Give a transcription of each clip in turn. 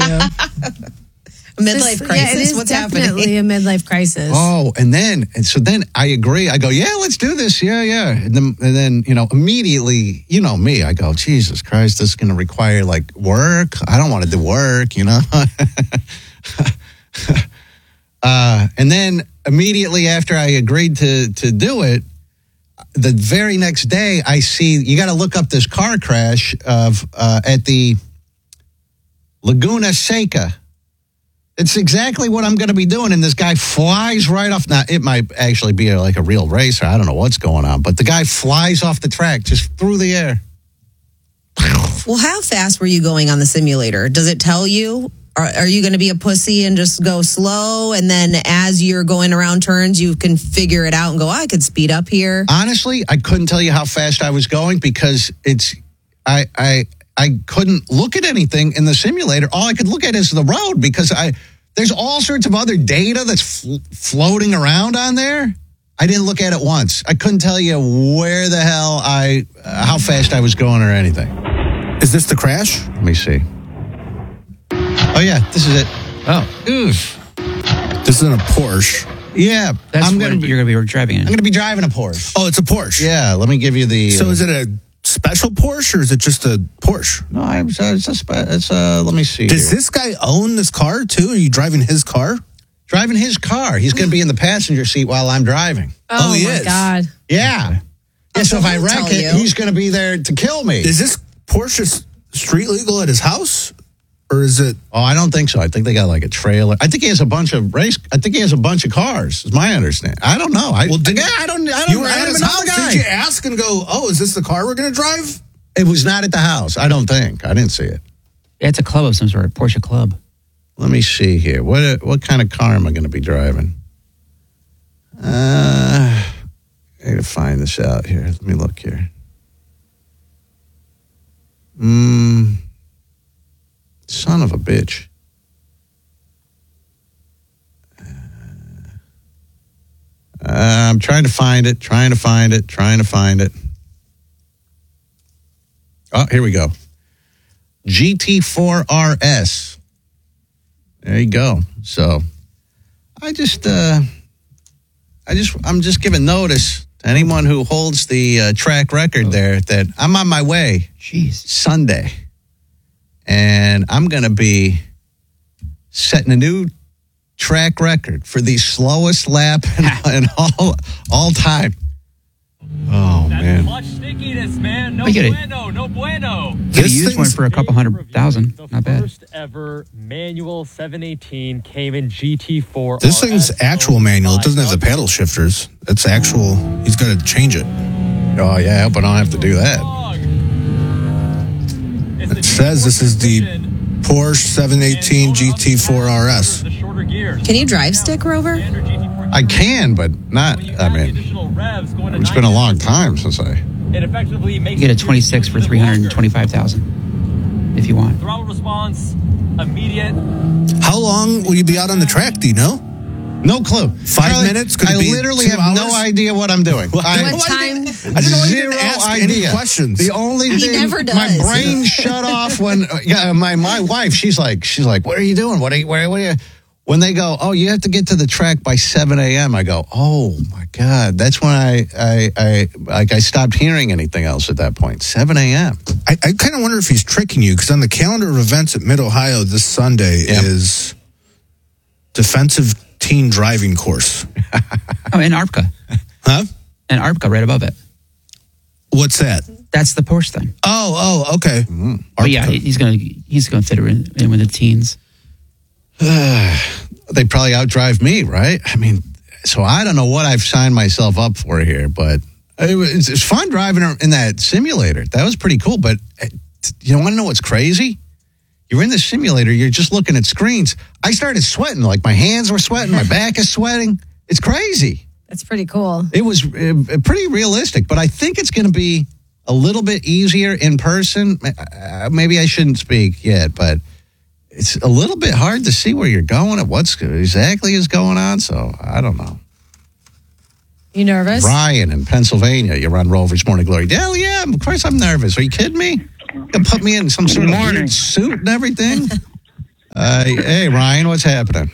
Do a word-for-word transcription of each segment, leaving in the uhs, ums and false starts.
A midlife crisis? Yeah, it is What's definitely happening? a midlife crisis. Oh, and then, and so then I agree. I go, yeah, let's do this. Yeah, yeah. And then, and then, you know, immediately, you know me, I go, Jesus Christ, this is going to require like work. I don't want to do work, you know? uh, and then immediately after I agreed to, to do it, the very next day I see, you got to look up this car crash of, uh, at the Laguna Seca. It's exactly what I'm going to be doing, and this guy flies right off. Now, it might actually be a, like a real racer. I don't know what's going on, but the guy flies off the track just through the air. Well, how fast were you going on the simulator? Does it tell you? Are, are you going to be a pussy and just go slow, and then as you're going around turns, you can figure it out and go, oh, I could speed up here? Honestly, I couldn't tell you how fast I was going because it's I I. I couldn't look at anything in the simulator. All I could look at is the road because I there's all sorts of other data that's fl- floating around on there. I didn't look at it once. I couldn't tell you where the hell I, uh, how fast I was going or anything. Is this the crash? Let me see. Oh, yeah, this is it. Oh. Oof. This is in a Porsche. Yeah. That's I'm what gonna be, you're going to be driving in. I'm going to be driving a Porsche. Oh, it's a Porsche. Yeah, let me give you the... So uh, is it a special Porsche or is it just a Porsche? No, I'm, it's a... Spe- it's a let me see. Does here. this guy own this car too? Are you driving his car? Driving his car. He's going to be in the passenger seat while I'm driving. Oh, Oh, he my is. God. Yeah. Yeah, so if I he'll wreck tell it, you. he's going to be there to kill me. Is this Porsche s- street legal at his house? Or is it... Oh, I don't think so. I think they got like a trailer. I think he has a bunch of race. I think he has a bunch of cars. Is my understanding. I don't know. I, Well, did- again, I don't. I don't. You were I at don't his know house? the guy. Did you ask and go, oh, is this the car we're going to drive? It was not at the house. I don't think. I didn't see it. It's a club of some sort, Porsche club. Let me see here. What what kind of car am I going to be driving? Uh, I got to find this out here. Let me look here. Mm, son of a bitch. Uh, I'm trying to find it, trying to find it, trying to find it. Oh, here we go. G T four R S. There you go. So I just, uh, I just, I'm just giving notice to anyone who holds the uh, track record there that I'm on my way. Jeez. Sunday. And I'm going to be setting a new track record for the slowest lap in, in all all time. Oh, That's man. much stickiness, man. No I get it. bueno, no bueno. Get a This used one thing's- for a couple hundred thousand. The Not bad. first ever manual seven eighteen Cayman G T four. This thing's actual manual. It doesn't have the paddle shifters. It's actual. He's got to change it. Oh, yeah, I hope I don't have to do that. It says this is the Porsche seven eighteen G T four R S. Can you drive stick, Rover? I can, but not, I mean, it's been a long time since I... It effectively makes You get a twenty-six for three hundred twenty-five thousand if you want. Throttle response, immediate. How long will you be out on the track? Do you know? No clue. Five Charlie, minutes? Could it I be literally two have no hours? idea what I'm doing. I, What time? I didn't know you Zero didn't ask idea. any questions. The only He thing, never does. my brain shut off when uh, yeah, my my wife. She's like, she's like, what are you doing? What are you? Where? What are you? When they go, oh, you have to get to the track by seven a.m. I go, oh my god, that's when I I I like I stopped hearing anything else at that point. seven a.m. I, I kind of wonder if he's tricking you because on the calendar of events at Mid-Ohio this Sunday Yeah. is defensive teen driving course. Oh, and ARPCA. Huh? And ARPCA right above it. What's that? That's the Porsche thing. Oh, oh, okay. But yeah, he's gonna he's gonna fit her in, in with the teens. They probably outdrive me, right? I mean, so I don't know what I've signed myself up for here, but it was, it's fun driving in that simulator. That was pretty cool. But uh, you want to know what's crazy? You're in the simulator. You're just looking at screens. I started sweating. Like my hands were sweating. My back is sweating. It's crazy. That's pretty cool. It was uh, pretty realistic, but I think it's going to be a little bit easier in person. Uh, maybe I shouldn't speak yet, but it's a little bit hard to see where you're going and what's exactly is going on. So I don't know. You nervous? Brian in Pennsylvania, you're on Rover's Morning Glory. Hell yeah, of course I'm nervous. Are you kidding me? You put me in some sort of weird suit and everything. Uh, Uh, hey, Ryan, what's happening?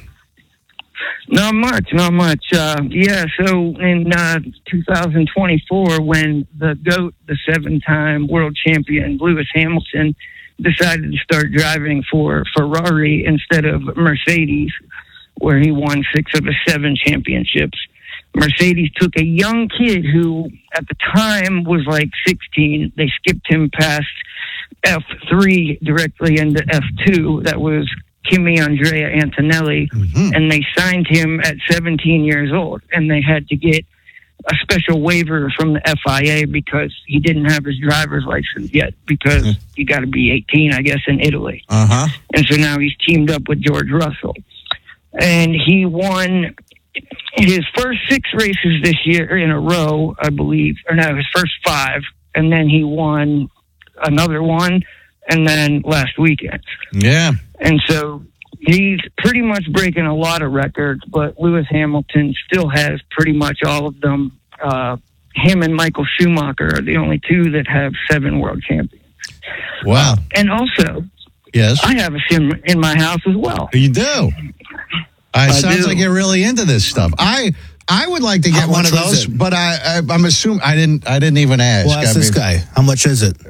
Not much, not much. Uh, yeah, so in uh, two thousand twenty-four, when the GOAT, the seven-time world champion Lewis Hamilton, decided to start driving for Ferrari instead of Mercedes, where he won six of the seven championships, Mercedes took a young kid who at the time was like sixteen. They skipped him past F three directly into F two. That was Kimi Andrea Antonelli. Mm-hmm. And they signed him at seventeen years old. And they had to get a special waiver from the F I A because he didn't have his driver's license yet, because mm-hmm. you got to be eighteen, I guess, in Italy. Uh-huh. And so now he's teamed up with George Russell. And he won his first six races this year in a row, I believe, or no, his first five, and then he won another one, and then last weekend. Yeah. And so he's pretty much breaking a lot of records, but Lewis Hamilton still has pretty much all of them. Uh, him and Michael Schumacher are the only two that have seven world champions. Wow. And also, yes, I have a sim in my house as well. You do? Uh, it sounds do. like you're really into this stuff. I I would like to get How one of much is those, it? but I, I I'm assuming I didn't I didn't even ask. Well, ask I this mean- guy. How much is it?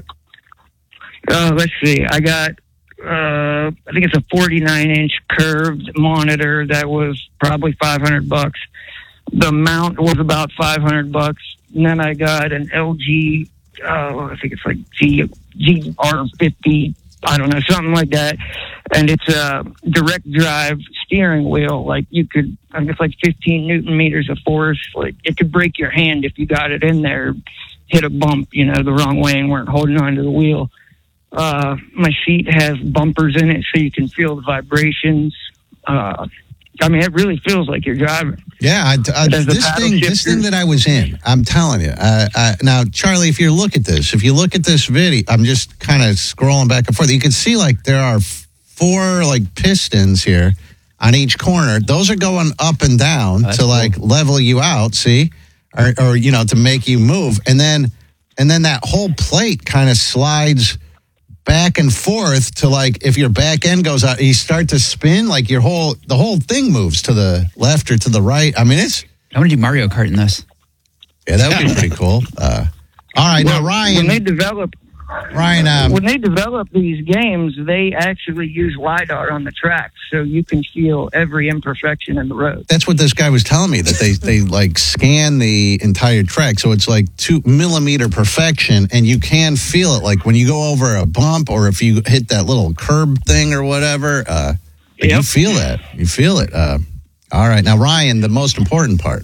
Uh, let's see. I got, uh, I think it's a forty-nine inch curved monitor that was probably five hundred bucks. The mount was about five hundred bucks. And then I got an L G, uh, I think it's like G, G R fifty, I don't know, something like that. And it's a direct drive steering wheel. Like you could, I think it's like fifteen newton meters of force. Like it could break your hand if you got it in there, hit a bump, you know, the wrong way and weren't holding onto the wheel. Uh, my seat has bumpers in it so you can feel the vibrations. Uh, I mean, it really feels like you're driving. Yeah, I, I, There's a this paddle thing, this shifter. thing that I was in, I'm telling you. Uh, uh, now, Charlie, if you look at this, if you look at this video, I'm just kind of scrolling back and forth. You can see like there are four like pistons here on each corner. Those are going up and down That's to like cool. level you out. See, or, or you know, to make you move, and then and then that whole plate kind of slides back and forth to like if your back end goes out, you start to spin, like your whole the whole thing moves to the left or to the right. I mean, it's I want to do Mario Kart in this. yeah, that would be pretty cool. Uh, all right, now When Ryan, they develop, Ryan, um, when they develop these games, they actually use LiDAR on the track, so you can feel every imperfection in the road. that's what this guy was telling me, that they they like scan the entire track, so it's like two millimeter perfection, and you can feel it like when you go over a bump or if you hit that little curb thing or whatever. Uh, you Yep. feel that, you feel it. Uh, all right, now Ryan, the most important part.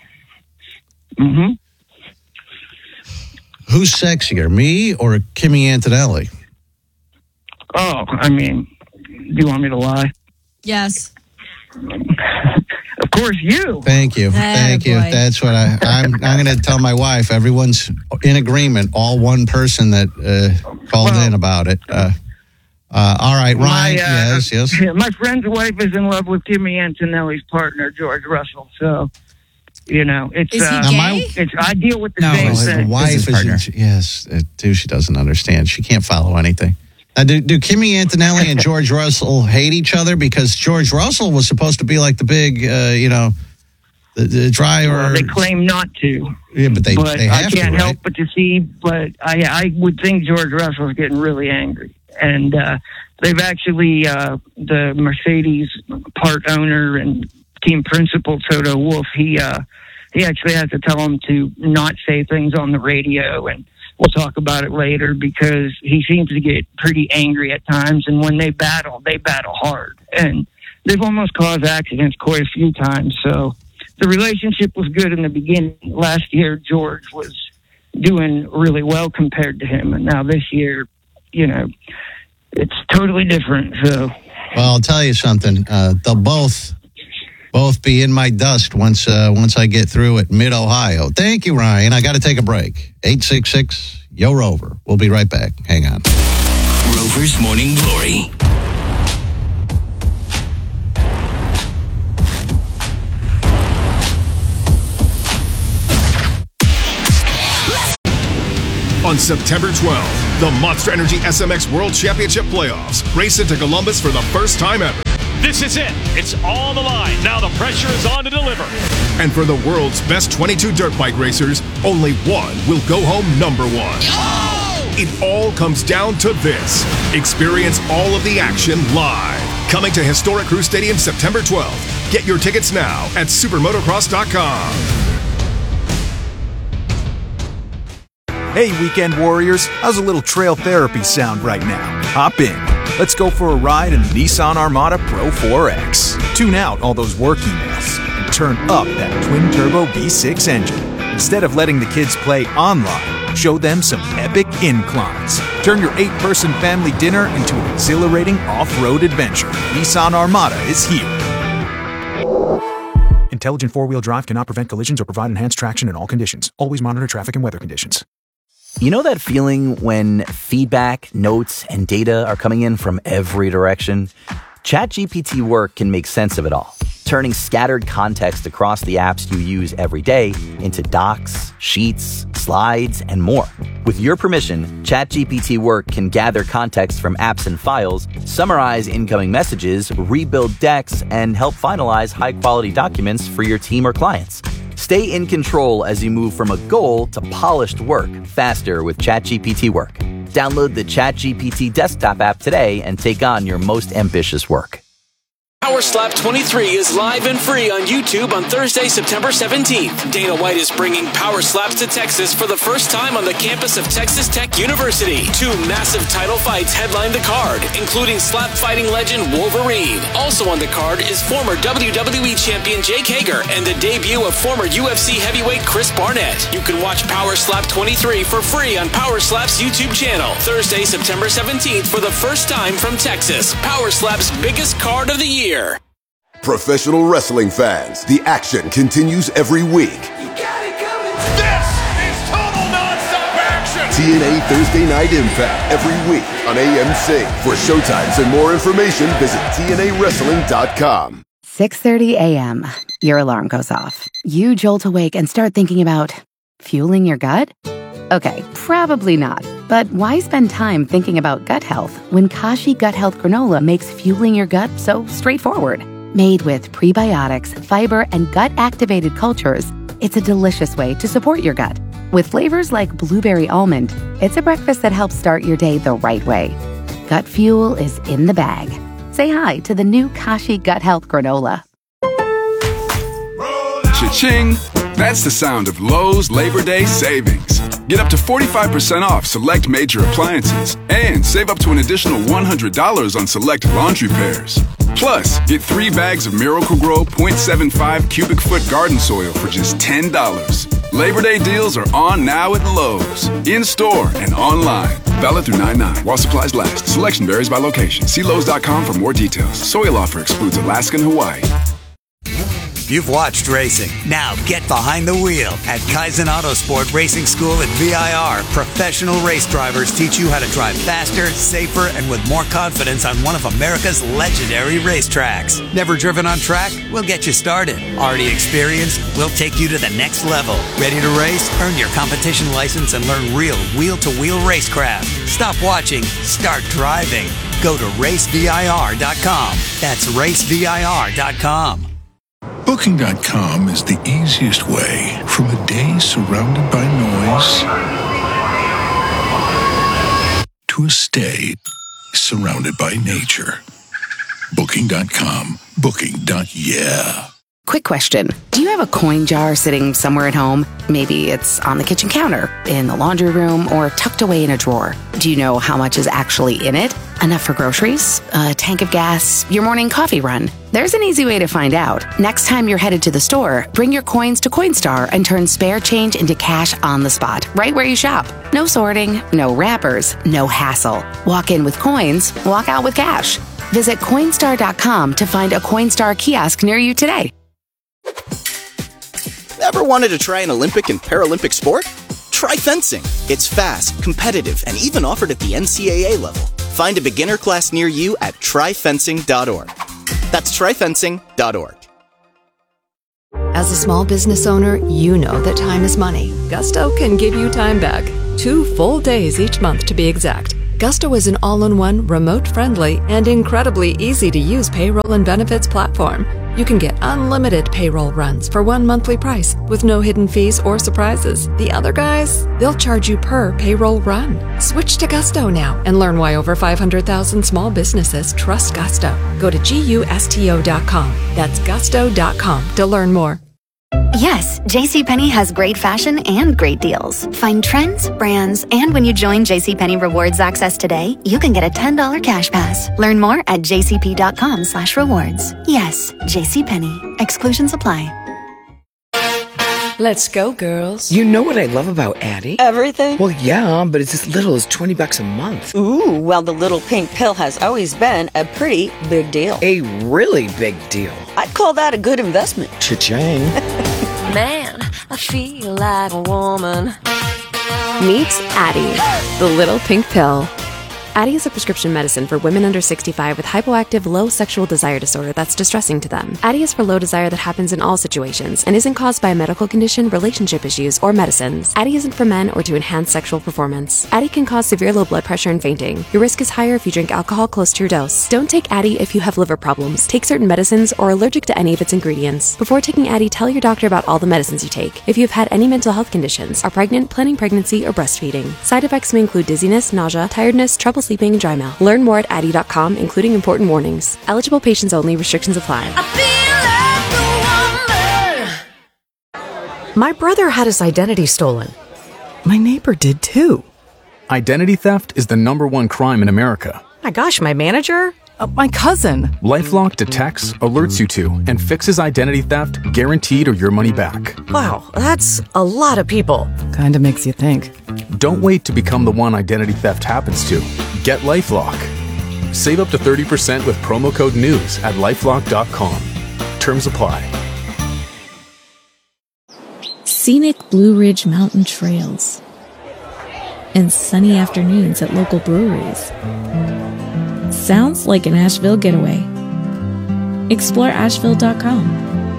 Mm-hmm. Who's sexier, me or Kimi Antonelli? Oh, I mean, do you want me to lie? Yes. Of course, you. Thank you, thank you. Attaboy. That's what I. I'm. I'm going to tell my wife. Everyone's in agreement. All one person that uh, called Well- in about it. Uh, uh, all right, Ryan. My, uh, yes, yes. My friend's wife is in love with Kimi Antonelli's partner, George Russell. So, you know, it's Is he uh, Now, gay? my- it's I deal with the No, same his The thing. wife his is. partner. In, yes, uh, too. She doesn't understand. She can't follow anything. Now, do, do Kimi Antonelli and George Russell hate each other because George Russell was supposed to be like the big, uh, you know, the, the driver? Well, they claim not to, yeah, but they but they I have can't to, right? help but to see. But I I would think George Russell's getting really angry, and uh, they've actually uh, the Mercedes part owner and team principal Toto Wolff. He uh, he actually has to tell him to not say things on the radio, and we'll talk about it later because he seems to get pretty angry at times. And when they battle, they battle hard, and they've almost caused accidents quite a few times. So the relationship was good in the beginning. Last year, George was doing really well compared to him, and now this year, you know, it's totally different. So Well, I'll tell you something. Uh, they'll both both be in my dust once uh, once I get through at Mid Ohio. Thank you, Ryan. I got to take a break. eight six six Yo Rover. We'll be right back. Hang on. Rover's Morning Glory. On September twelfth, the Monster Energy S M X World Championship Playoffs race into Columbus for the first time ever. This is it. It's all the line. Now the pressure is on to deliver. And for the world's best twenty-two dirt bike racers, only one will go home number one. Oh! It all comes down to this. Experience all of the action live. Coming to historic Crew Stadium September twelfth. Get your tickets now at supermotocross dot com. Hey, weekend warriors. How's a little trail therapy sound right now? Hop in. Let's go for a ride in the Nissan Armada Pro four X. Tune out all those work emails and turn up that twin-turbo V six engine. Instead of letting the kids play online, show them some epic inclines. Turn your eight-person family dinner into an exhilarating off-road adventure. Nissan Armada is here. Intelligent four-wheel drive cannot prevent collisions or provide enhanced traction in all conditions. Always monitor traffic and weather conditions. You know that feeling when feedback, notes, and data are coming in from every direction? ChatGPT Work can make sense of it all, turning scattered context across the apps you use every day into docs, sheets, slides, and more. With your permission, ChatGPT Work can gather context from apps and files, summarize incoming messages, rebuild decks, and help finalize high-quality documents for your team or clients. Stay in control as you move from a goal to polished work faster with ChatGPT Work. Download the ChatGPT desktop app today and take on your most ambitious work. Power Slap twenty-three is live and free on YouTube on Thursday, September seventeenth. Dana White is bringing Power Slaps to Texas for the first time on the campus of Texas Tech University. Two massive title fights headline the card, including slap fighting legend Wolverine. Also on the card is former W W E champion Jake Hager and the debut of former U F C heavyweight Chris Barnett. You can watch Power Slap twenty-three for free on Power Slap's YouTube channel. Thursday, September seventeenth for the first time from Texas. Power Slap's biggest card of the year. Professional wrestling fans, the action continues every week. You got it coming. This is total nonstop action. T N A Thursday Night Impact every week on A M C. For showtimes and more information, visit T N A wrestling dot com. six thirty a.m. Your alarm goes off. You jolt awake and start thinking about fueling your gut? Okay, probably not. But why spend time thinking about gut health when Kashi Gut Health Granola makes fueling your gut so straightforward? Made with prebiotics, fiber, and gut-activated cultures, it's a delicious way to support your gut. With flavors like blueberry almond, it's a breakfast that helps start your day the right way. Gut fuel is in the bag. Say hi to the new Kashi Gut Health Granola. Cha-ching! That's the sound of Lowe's Labor Day savings. Get up to forty-five percent off select major appliances and save up to an additional one hundred dollars on select laundry pairs. Plus, get three bags of Miracle-Gro point seven five cubic foot garden soil for just ten dollars. Labor Day deals are on now at Lowe's. In-store and online. Valid through nine nine while supplies last. Selection varies by location. See Lowe's dot com for more details. Soil offer excludes Alaska and Hawaii. You've watched racing. Now get behind the wheel. At Kaizen Autosport Racing School at V I R, professional race drivers teach you how to drive faster, safer, and with more confidence on one of America's legendary racetracks. Never driven on track? We'll get you started. Already experienced? We'll take you to the next level. Ready to race? Earn your competition license and learn real wheel-to-wheel racecraft. Stop watching. Start driving. Go to race V I R dot com. That's race V I R dot com. Booking dot com is the easiest way from a day surrounded by noise to a stay surrounded by nature. Booking dot com. Booking. Yeah. Quick question. Do you have a coin jar sitting somewhere at home? Maybe it's on the kitchen counter, in the laundry room, or tucked away in a drawer. Do you know how much is actually in it? Enough for groceries? A tank of gas? Your morning coffee run? There's an easy way to find out. Next time you're headed to the store, bring your coins to Coinstar and turn spare change into cash on the spot, right where you shop. No sorting, no wrappers, no hassle. Walk in with coins, walk out with cash. Visit Coinstar dot com to find a Coinstar kiosk near you today. Ever wanted to try an Olympic and Paralympic sport? Try fencing. It's fast, competitive, and even offered at the N C double A level. Find a beginner class near you at try fencing dot org. That's try fencing dot org. As a small business owner, you know that time is money. Gusto can give you time back. Two full days each month to be exact. Gusto is an all-in-one, remote-friendly, and incredibly easy-to-use payroll and benefits platform. You can get unlimited payroll runs for one monthly price with no hidden fees or surprises. The other guys, they'll charge you per payroll run. Switch to Gusto now and learn why over five hundred thousand small businesses trust Gusto. Go to gusto dot com. That's gusto dot com to learn more. Yes, JCPenney has great fashion and great deals. Find trends, brands, and when you join JCPenney Rewards Access today, you can get a ten dollars cash pass. Learn more at jcp.com slash rewards. Yes, JCPenney. Exclusions apply. Let's go, girls. You know what I love about Addie? Everything? Well, yeah, but it's as little as twenty bucks a month. Ooh, well, the little pink pill has always been a pretty big deal. A really big deal. I'd call that a good investment. Cha-ching. Man, I feel like a woman. Meet Addie, the little pink pill. Addie is a prescription medicine for women under sixty-five with hypoactive low sexual desire disorder that's distressing to them. Addie is for low desire that happens in all situations and isn't caused by a medical condition, relationship issues, or medicines. Addie isn't for men or to enhance sexual performance. Addie can cause severe low blood pressure and fainting. Your risk is higher if you drink alcohol close to your dose. Don't take Addie if you have liver problems, take certain medicines, or are allergic to any of its ingredients. Before taking Addie, tell your doctor about all the medicines you take. If you've had any mental health conditions, are pregnant, planning pregnancy, or breastfeeding. Side effects may include dizziness, nausea, tiredness, trouble sleeping, and dry mouth. Learn more at addie dot com, including important warnings. Eligible patients only. Restrictions apply. My brother had his identity stolen. My neighbor did too. Identity theft is the number one crime in America. My gosh, my manager? Uh, my cousin. LifeLock detects, alerts you to, and fixes identity theft guaranteed or your money back. Wow, that's a lot of people. Kinda makes you think. Don't wait to become the one identity theft happens to. Get LifeLock. Save up to thirty percent with promo code NEWS at lifelock dot com. Terms apply. Scenic Blue Ridge Mountain trails and sunny afternoons at local breweries. Sounds like an Asheville getaway. Explore asheville dot com.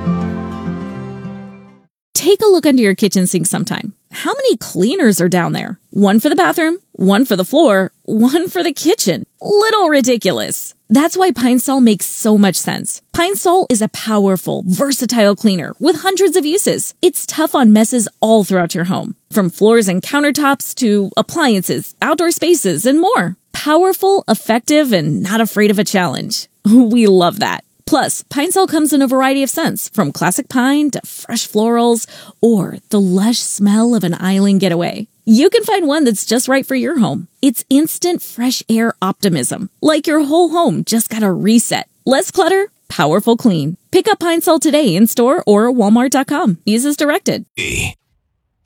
Take a look under your kitchen sink sometime. How many cleaners are down there? One for the bathroom, one for the floor, one for the kitchen. Little ridiculous. That's why Pine Sol makes so much sense. Pine Sol is a powerful, versatile cleaner with hundreds of uses. It's tough on messes all throughout your home, from floors and countertops to appliances, outdoor spaces, and more. Powerful, effective, and not afraid of a challenge. We love that. Plus, Pine Sol comes in a variety of scents, from classic pine to fresh florals, or the lush smell of an island getaway. You can find one that's just right for your home. It's instant fresh air optimism, like your whole home just got a reset. Less clutter, powerful clean. Pick up Pine Sol today in store or walmart dot com. Use as directed.